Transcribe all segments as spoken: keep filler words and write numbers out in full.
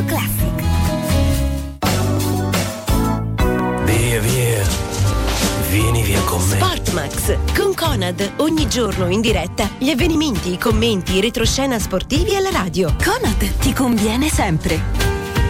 Radio Classic. Via via, vieni via con me. Sportmax con Conad, ogni giorno in diretta gli avvenimenti, i commenti, i retroscena sportivi alla radio. Conad ti conviene sempre.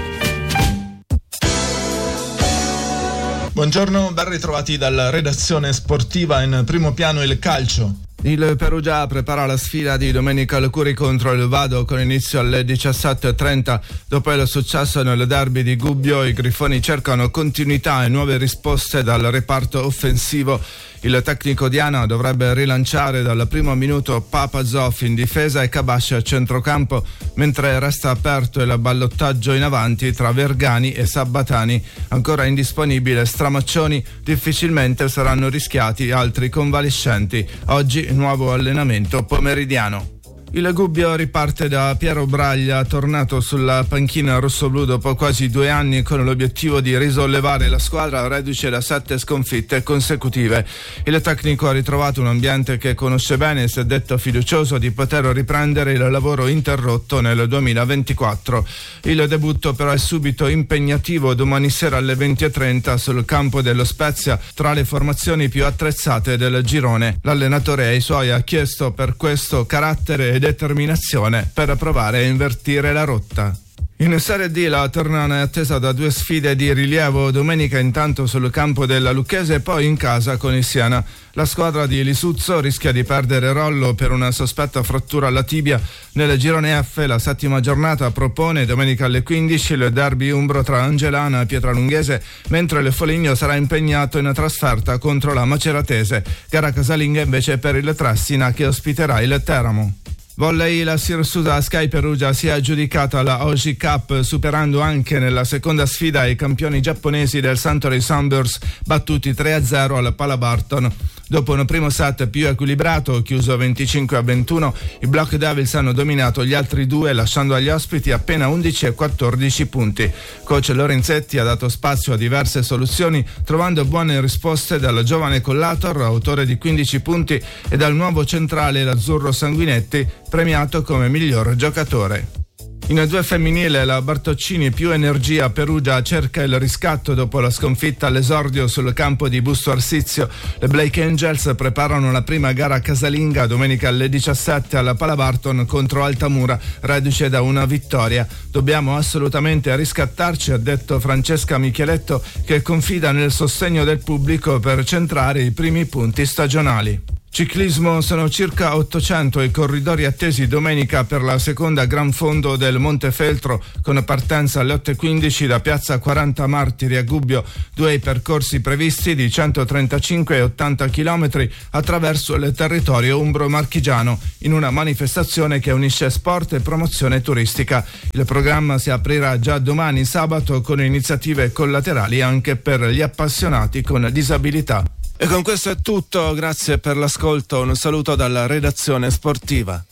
Buongiorno, ben ritrovati dalla redazione sportiva. In primo piano il calcio. Il Perugia prepara la sfida di domenica al Curi contro il Vado con inizio alle diciassette e trenta. Dopo il successo nel derby di Gubbio, i Grifoni cercano continuità e nuove risposte dal reparto offensivo. Il tecnico Diana dovrebbe rilanciare dal primo minuto Papazov in difesa e Kabascia a centrocampo, mentre resta aperto il ballottaggio in avanti tra Vergani e Sabbatani. Ancora indisponibile Stramaccioni, difficilmente saranno rischiati altri convalescenti. Oggi nuovo allenamento pomeridiano. Il Gubbio riparte da Piero Braglia, tornato sulla panchina rossoblù dopo quasi due anni con l'obiettivo di risollevare la squadra reduce da sette sconfitte consecutive. Il tecnico ha ritrovato un ambiente che conosce bene e si è detto fiducioso di poter riprendere il lavoro interrotto nel duemilaventiquattro. Il debutto però è subito impegnativo domani sera alle venti e trenta sul campo dello Spezia tra le formazioni più attrezzate del girone. L'allenatore ai suoi ha chiesto per questo carattere e determinazione per provare a invertire la rotta. In Serie D la Ternana è attesa da due sfide di rilievo, domenica intanto sul campo della Lucchese e poi in casa con il Siena. La squadra di Lisuzzo rischia di perdere Rollo per una sospetta frattura alla tibia. Nel girone F la settima giornata propone domenica alle quindici il derby umbro tra Angelana e Pietralunghese, mentre il Foligno sarà impegnato in trasferta contro la Maceratese. Gara casalinga invece per il Tressina che ospiterà il Teramo. Volley, la Siracusa Sky Perugia si è aggiudicata la Oji Cup superando anche nella seconda sfida i campioni giapponesi del Suntory Sunburst battuti tre a zero al Palabarton. Dopo un primo set più equilibrato, chiuso venticinque a ventuno, i Black Devils hanno dominato gli altri due lasciando agli ospiti appena undici e quattordici punti. Coach Lorenzetti ha dato spazio a diverse soluzioni trovando buone risposte dal giovane Collator, autore di quindici punti, e dal nuovo centrale l'azzurro Sanguinetti, premiato come miglior giocatore. In due femminile la Bartoccini più energia Perugia cerca il riscatto dopo la sconfitta all'esordio sul campo di Busto Arsizio. Le Blake Angels preparano la prima gara casalinga domenica alle diciassette alla Palabarton contro Altamura, reduce da una vittoria. Dobbiamo assolutamente riscattarci, ha detto Francesca Micheletto, che confida nel sostegno del pubblico per centrare i primi punti stagionali. Ciclismo, sono circa ottocento i corridori attesi domenica per la seconda Gran Fondo del Montefeltro con partenza alle otto e quindici da piazza quaranta Martiri a Gubbio, due i percorsi previsti di centotrentacinque e ottanta chilometri attraverso il territorio umbro-marchigiano in una manifestazione che unisce sport e promozione turistica. Il programma si aprirà già domani sabato con iniziative collaterali anche per gli appassionati con disabilità. E con questo è tutto, grazie per l'ascolto, un saluto dalla redazione sportiva.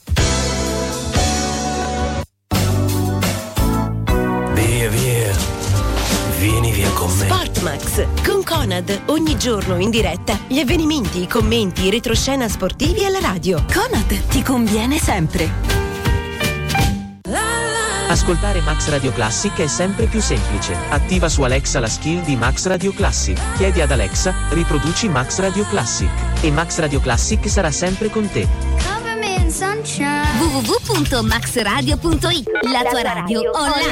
Via via, vieni via con me. Sportmax con Conad, ogni giorno in diretta gli avvenimenti, i commenti, i retroscena sportivi alla radio. Conad ti conviene sempre. Ascoltare Max Radio Classic è sempre più semplice. Attiva su Alexa la skill di Max Radio Classic. Chiedi ad Alexa, riproduci Max Radio Classic. E Max Radio Classic sarà sempre con te. w w w punto max radio punto i, la tua radio online.